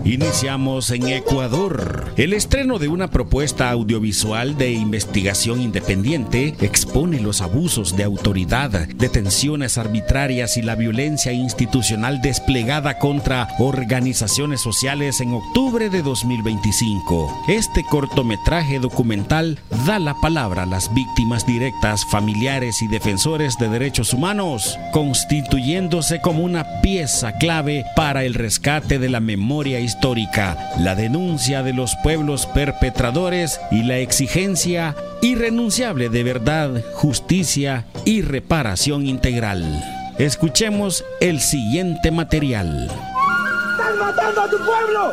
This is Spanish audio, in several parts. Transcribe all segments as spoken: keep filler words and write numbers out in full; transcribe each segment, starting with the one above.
Iniciamos en Ecuador. El estreno de una propuesta audiovisual de investigación independiente expone los abusos de autoridad, detenciones arbitrarias y la violencia institucional desplegada contra organizaciones sociales en octubre de dos mil veinticinco. Este cortometraje documental da la palabra a las víctimas directas, familiares y defensores de derechos humanos, constituyéndose como una pieza clave para el rescate de la memoria histórica, la denuncia de los pueblos perpetradores y la exigencia irrenunciable de verdad, justicia y reparación integral. Escuchemos el siguiente material. ¡Están matando a tu pueblo!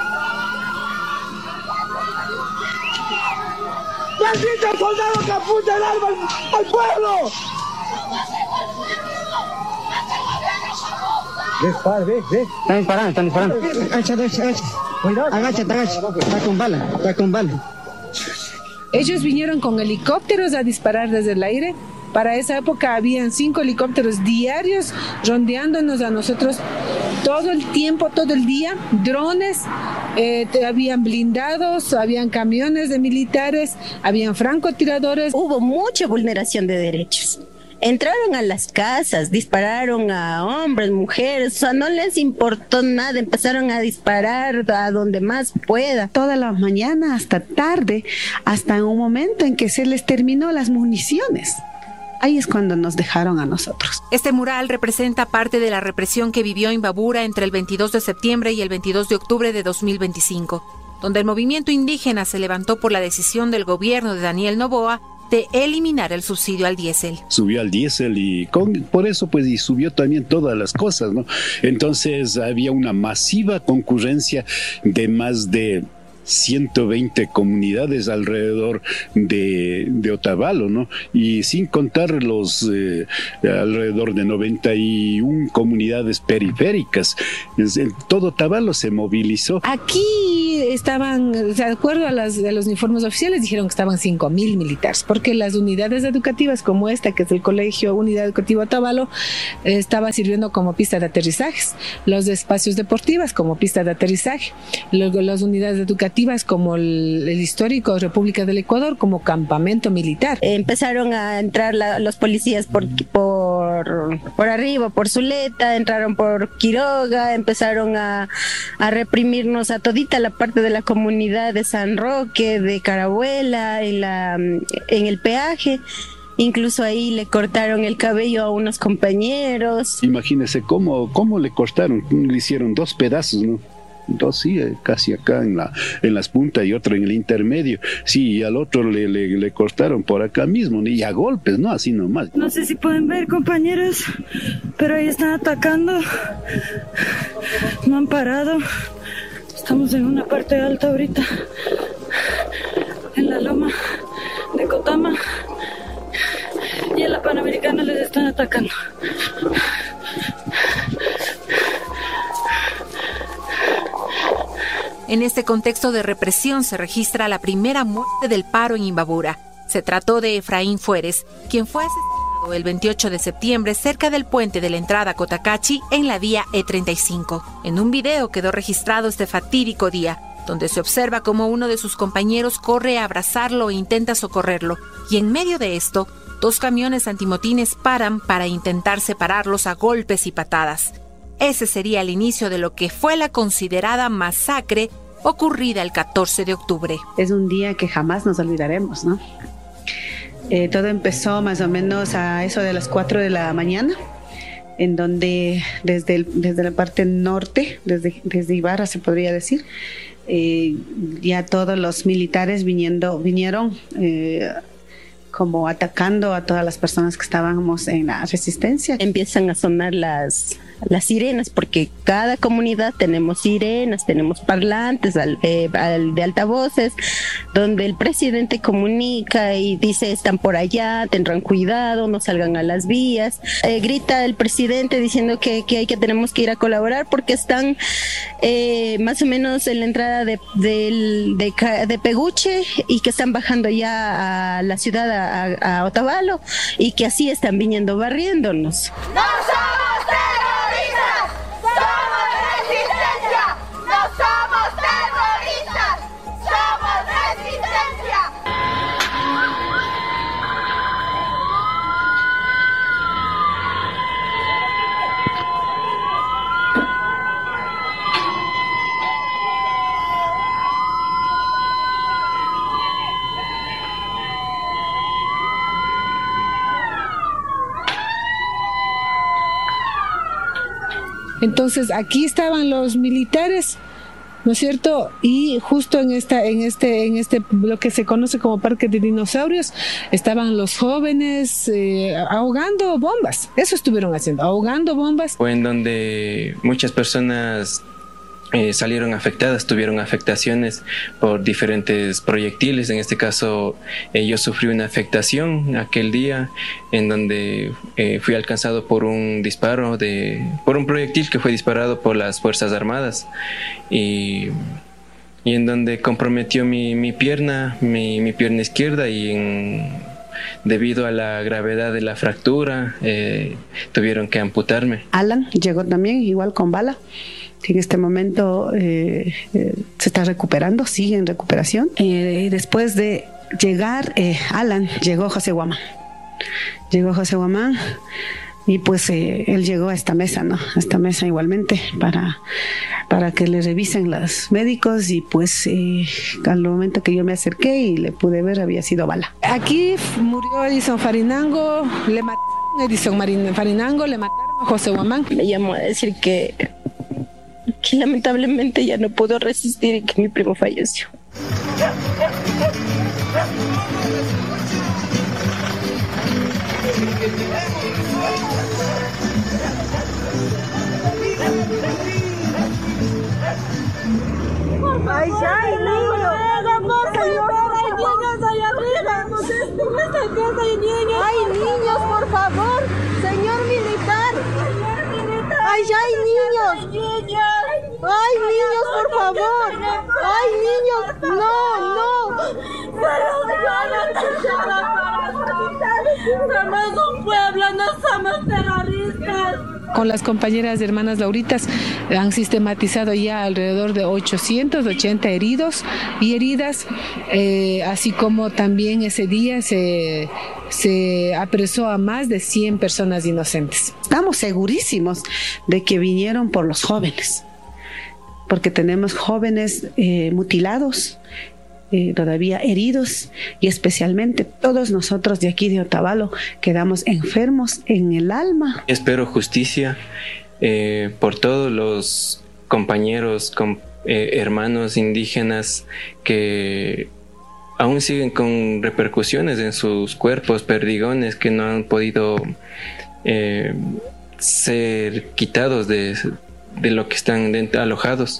¡Maldito soldado que apunta el arma al, al pueblo! Dispara, ve, ve. Están disparando, están disparando. Agáchate, agáchate. Agáchate, agáchate. Está con bala, está con bala. Ellos vinieron con helicópteros a disparar desde el aire. Para esa época habían cinco helicópteros diarios rondeándonos a nosotros todo el tiempo, todo el día. Drones, eh, habían blindados, habían camiones de militares, habían francotiradores. Hubo mucha vulneración de derechos. Entraron a las casas, dispararon a hombres, mujeres, o sea, no les importó nada, empezaron a disparar a donde más pueda. Toda la mañana hasta tarde, hasta en un momento en que se les terminó las municiones. Ahí es cuando nos dejaron a nosotros. Este mural representa parte de la represión que vivió Imbabura entre el veintidós de septiembre y el veintidós de octubre de dos mil veinticinco, donde el movimiento indígena se levantó por la decisión del gobierno de Daniel Noboa de eliminar el subsidio al diésel. Subió al diésel y con, por eso pues y subió también todas las cosas, ¿no? Entonces había una masiva concurrencia de más de ciento veinte comunidades alrededor de, de Otavalo, ¿no? Y sin contar los eh, alrededor de noventa y una comunidades periféricas. Todo Otavalo se movilizó. Aquí estaban, de acuerdo a, las, a los informes oficiales, dijeron que estaban cinco mil militares, porque las unidades educativas como esta, que es el Colegio Unidad Educativa Otavalo, eh, estaba sirviendo como pista de aterrizajes, los espacios deportivos como pista de aterrizaje, luego las unidades educativas como el, el histórico República del Ecuador como campamento militar. Empezaron a entrar la, los policías por, por, por arriba, por Zuleta, entraron por Quiroga, empezaron a, a reprimirnos a todita la parte de la comunidad de San Roque, de Carabuela, en, la, en el peaje. Incluso ahí le cortaron el cabello a unos compañeros. Imagínese cómo, cómo le cortaron, le hicieron dos pedazos, ¿no? Dos, sí, casi acá en, la, en las puntas y otro en el intermedio. Sí, y al otro le, le, le cortaron por acá mismo, y a golpes, ¿no? Así nomás. No sé si pueden ver, compañeros, pero ahí están atacando. No han parado. Estamos en una parte alta ahorita, en la loma de Cotama, y en la Panamericana les están atacando. En este contexto de represión se registra la primera muerte del paro en Imbabura. Se trató de Efraín Fuérez, quien fue asesinado el veintiocho de septiembre cerca del puente de la entrada a Cotacachi en la vía E treinta y cinco. En un video quedó registrado este fatídico día, donde se observa cómo uno de sus compañeros corre a abrazarlo e intenta socorrerlo. Y en medio de esto, dos camiones antimotines paran para intentar separarlos a golpes y patadas. Ese sería el inicio de lo que fue la considerada masacre ocurrida el catorce de octubre. Es un día que jamás nos olvidaremos, ¿no? Eh, todo empezó más o menos a eso de las cuatro de la mañana, en donde desde, el, desde la parte norte, desde, desde Ibarra se podría decir, eh, ya todos los militares viniendo, vinieron eh, como atacando a todas las personas que estábamos en la resistencia. Empiezan a sonar las, las sirenas, porque cada comunidad tenemos sirenas, tenemos parlantes al, eh, al, de altavoces, donde el presidente comunica y dice: están por allá, tendrán cuidado, no salgan a las vías. Eh, grita el presidente diciendo que, que, hay que tenemos que ir a colaborar porque están eh, más o menos en la entrada de, de, de, de Peguche, y que están bajando ya a la ciudad, a, a Otavalo, y que así están viniendo barriéndonos. ¡No somos terroristas! ¡Somos resistencia! ¡No somos Entonces aquí estaban los militares, ¿no es cierto? Y justo en esta, en este, en este, lo que se conoce como Parque de Dinosaurios, estaban los jóvenes eh, ahogando bombas. Eso estuvieron haciendo, ahogando bombas. Fue en donde muchas personas Eh, salieron afectadas, tuvieron afectaciones por diferentes proyectiles. En este caso, eh, yo sufrí una afectación aquel día en donde eh, fui alcanzado por un disparo, de, por un proyectil que fue disparado por las Fuerzas Armadas y, y en donde comprometió mi, mi pierna, mi, mi pierna izquierda y en, debido a la gravedad de la fractura eh, tuvieron que amputarme. Alan llegó también igual con bala. En este momento eh, eh, se está recuperando, sigue en recuperación. Eh, después de llegar eh, Alan, llegó José Guamán. Llegó José Guamán y pues eh, él llegó a esta mesa, ¿no? A esta mesa igualmente para, para que le revisen los médicos y pues eh, al momento que yo me acerqué y le pude ver había sido bala. Aquí murió Edison Farinango, le mataron a Edison Farinango, le mataron a José Guamán. Me llamó a decir que que lamentablemente ya no pudo resistir y que mi primo falleció. ¡Ay, ya, hay niños! ¡Señor, hay niños allá arriba! ¡Hay niños, por favor! ¡Señor militar! ¡Ay, ya hay niños! ¡Ay, niños, por favor! ¡Ay, niños! ¡No, no! Somos un pueblo, no somos terroristas. Con las compañeras de hermanas Lauritas han sistematizado ya alrededor de ochocientos ochenta heridos y heridas, eh, así como también ese día se, se apresó a más de cien personas inocentes. Estamos segurísimos de que vinieron por los jóvenes, porque tenemos jóvenes eh, mutilados, eh, todavía heridos, y especialmente todos nosotros de aquí de Otavalo quedamos enfermos en el alma. Espero justicia eh, por todos los compañeros, com, eh, hermanos indígenas que aún siguen con repercusiones en sus cuerpos, perdigones que no han podido eh, ser quitados de, de lo que están dentro, alojados.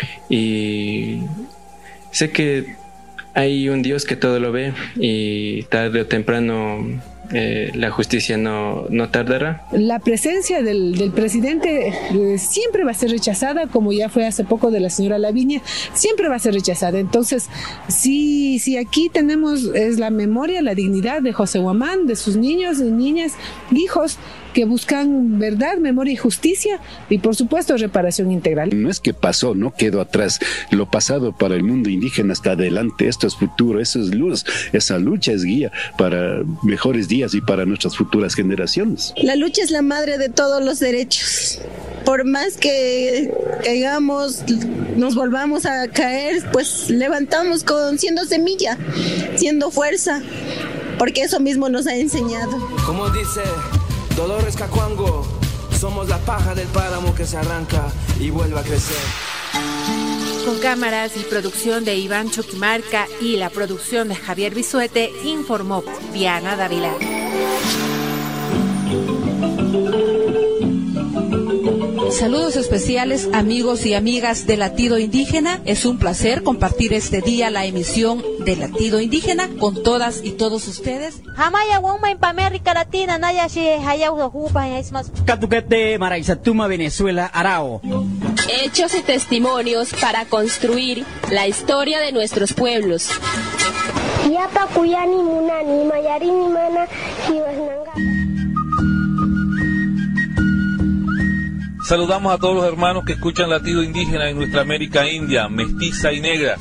Y sé que hay un Dios que todo lo ve y tarde o temprano eh, la justicia no, no tardará. La presencia del, del presidente eh, siempre va a ser rechazada, como ya fue hace poco de la señora Lavinia, siempre va a ser rechazada. Entonces, si, si aquí tenemos es la memoria, la dignidad de José Guamán, de sus niños y niñas, hijos, que buscan verdad, memoria y justicia y por supuesto reparación integral. No es que pasó, no quedó atrás. Lo pasado para el mundo indígena está adelante, esto es futuro, eso es luz, esa lucha es guía para mejores días y para nuestras futuras generaciones. La lucha es la madre de todos los derechos. Por más que caigamos, nos volvamos a caer, pues levantamos con siendo semilla, siendo fuerza, porque eso mismo nos ha enseñado. Como dice Dolores Cacuango, somos la paja del páramo que se arranca y vuelve a crecer. Con cámaras y producción de Iván Choquimarca y la producción de Javier Bisuete, informó Diana Dávila. Saludos especiales amigos y amigas de Latido Indígena. Es un placer compartir este día la emisión de Latido Indígena con todas y todos ustedes. Catuquete, Maraizatuma, Venezuela, Arao. Hechos y testimonios para construir la historia de nuestros pueblos. Saludamos a todos los hermanos que escuchan Latido Indígena en nuestra América India, mestiza y negra.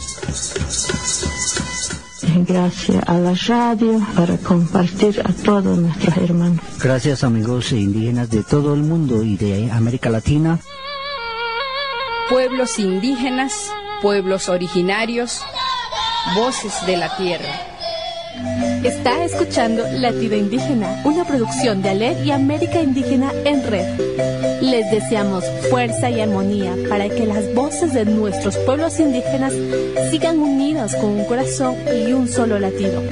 Gracias a la radio para compartir a todos nuestros hermanos. Gracias amigos indígenas de todo el mundo y de América Latina. Pueblos indígenas, pueblos originarios, voces de la tierra. Está escuchando Latido Indígena, una producción de ALER y América Indígena en Red. Les deseamos fuerza y armonía para que las voces de nuestros pueblos indígenas sigan unidas con un corazón y un solo latido.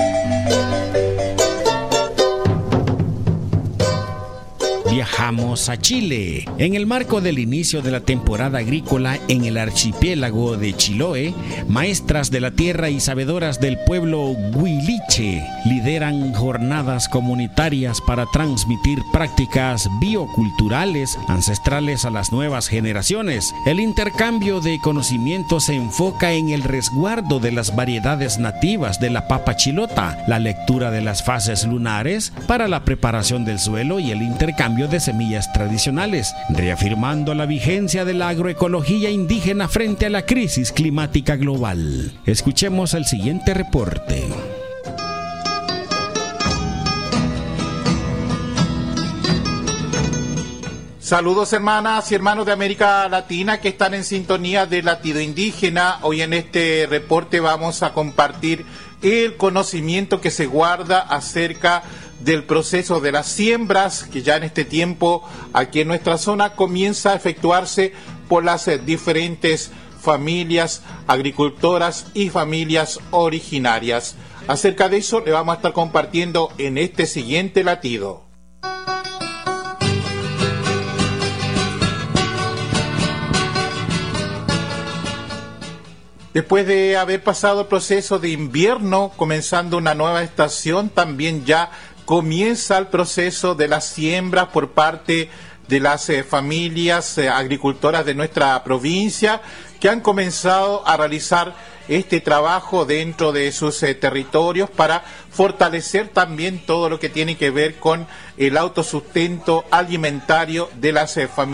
Viajamos a Chile. En el marco del inicio de la temporada agrícola en el archipiélago de Chiloé, maestras de la tierra y sabedoras del pueblo huiliche lideran jornadas comunitarias para transmitir prácticas bioculturales ancestrales a las nuevas generaciones. El intercambio de conocimientos se enfoca en el resguardo de las variedades nativas de la papa chilota, la lectura de las fases lunares para la preparación del suelo y el intercambio de semillas tradicionales, reafirmando la vigencia de la agroecología indígena frente a la crisis climática global. Escuchemos el siguiente reporte. Saludos hermanas y hermanos de América Latina que están en sintonía de Latido Indígena. Hoy en este reporte vamos a compartir el conocimiento que se guarda acerca del proceso de las siembras, que ya en este tiempo aquí en nuestra zona comienza a efectuarse por las eh, diferentes familias agricultoras y familias originarias. Acerca de eso le vamos a estar compartiendo en este siguiente latido. Después de haber pasado el proceso de invierno, comenzando una nueva estación, también ya comienza el proceso de las siembras por parte de las eh, familias eh, agricultoras de nuestra provincia, que han comenzado a realizar este trabajo dentro de sus eh, territorios para fortalecer también todo lo que tiene que ver con el autosustento alimentario de las eh, familias.